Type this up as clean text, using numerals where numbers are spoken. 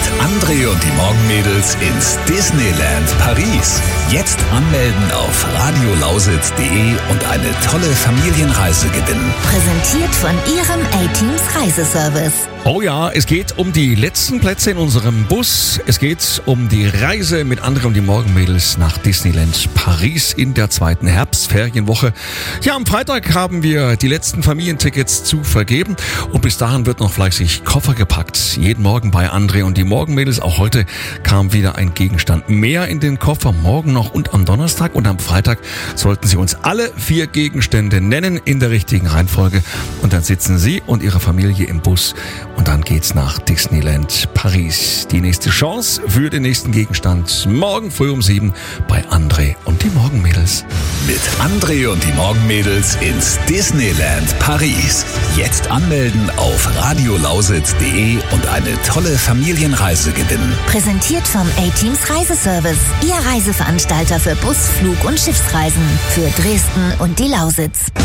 André und die Morgenmädels ins Disneyland Paris. Jetzt anmelden auf radiolausitz.de und eine tolle Familienreise gewinnen. Präsentiert von Ihrem A-Teams Reiseservice. Oh ja, es geht um die letzten Plätze in unserem Bus. Es geht um die Reise mit André und die Morgenmädels nach Disneyland Paris in der zweiten Herbstferienwoche. Ja, am Freitag haben wir die letzten Familientickets zu vergeben und bis dahin wird noch fleißig Koffer gepackt. Jeden Morgen bei André und die Morgenmädels. Auch heute kam wieder ein Gegenstand mehr in den Koffer. Morgen noch und am Donnerstag und am Freitag sollten Sie uns alle 4 Gegenstände nennen in der richtigen Reihenfolge. Und dann sitzen Sie und Ihre Familie im Bus und dann geht's nach Disneyland Paris. Die nächste Chance für den nächsten Gegenstand morgen früh um 7 bei André und die Morgenmädels. Mit André und die Morgenmädels ins Disneyland Paris. Jetzt anmelden auf radiolausitz.de und eine tolle Familienreise gewinnen. Präsentiert vom A-Teams Reiseservice. Ihr Reiseveranstalter für Bus-, Flug- und Schiffsreisen. Für Dresden und die Lausitz.